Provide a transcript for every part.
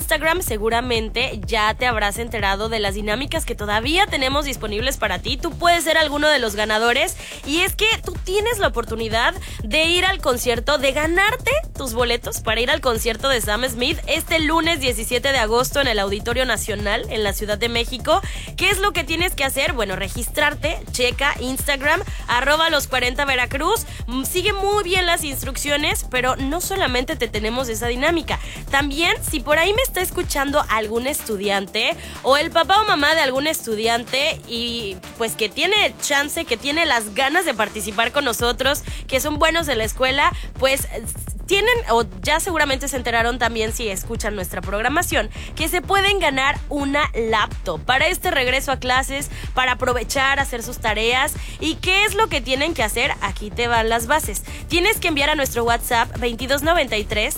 Instagram seguramente ya te habrás enterado de las dinámicas que todavía tenemos disponibles para ti. Tú puedes ser alguno de los ganadores y es que tú tienes la oportunidad de ir al concierto, de ganarte tus boletos para ir al concierto de Sam Smith este lunes 17 de agosto en el Auditorio Nacional en la Ciudad de México. ¿Qué es lo que tienes que hacer? Bueno, registrarte, checa Instagram, @los40veracruz, sigue muy bien las instrucciones, pero no solamente te tenemos esa dinámica. También, si por ahí me está escuchando algún estudiante o el papá o mamá de algún estudiante y pues que tiene chance, que tiene las ganas de participar con nosotros, que son buenos en la escuela, pues tienen, o ya seguramente se enteraron también si escuchan nuestra programación, que se pueden ganar una laptop para este regreso a clases, para aprovechar, hacer sus tareas. ¿Y qué es lo que tienen que hacer? Aquí te van las bases. Tienes que enviar a nuestro WhatsApp 2293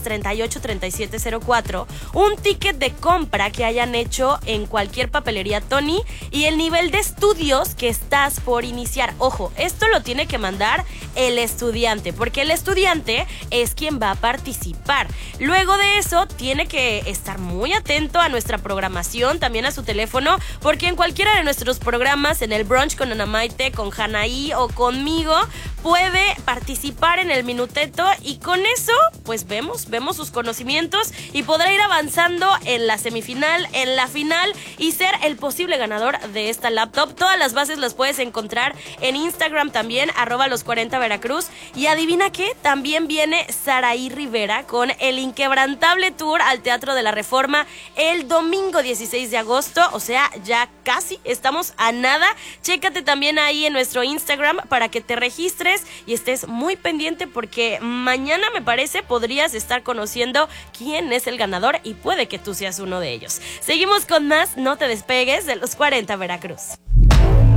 383704 un ticket de compra que hayan hecho en cualquier papelería Tony y el nivel de estudios que estás por iniciar. Ojo, esto lo tiene que mandar el estudiante, porque el estudiante es quien va a participar. Luego de eso, tiene que estar muy atento a nuestra programación, también a su teléfono, porque en cualquiera de nuestros programas, en el brunch con Ana Maite, con Hanaí o conmigo, puede participar en el minuteto y con eso, pues vemos sus conocimientos y podrá ir avanzando en la semifinal, en la final y ser el posible ganador de esta laptop. Todas las bases las puedes encontrar en Instagram también, @los40veracruz. Y adivina qué, también viene Saraí Rivera con el Inquebrantable Tour al Teatro de la Reforma el domingo 16 de agosto, o sea, ya casi estamos a nada. Chécate también ahí en nuestro Instagram para que te registres y estés muy pendiente porque mañana, me parece, podrías estar conociendo quién es el ganador y puede que tú seas uno de ellos. Seguimos con más, no te despegues de los 40 Veracruz.